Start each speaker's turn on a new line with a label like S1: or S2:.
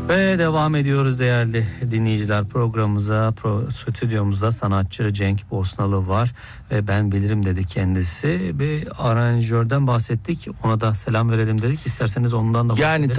S1: Ve devam ediyoruz değerli dinleyiciler programımıza. Stüdyomuzda sanatçı Cenk Bosnalı var ve ben bilirim dedi kendisi. Bir aranjörden bahsettik, ona da selam verelim dedik. İsterseniz ondan da bahsedelim.
S2: Yani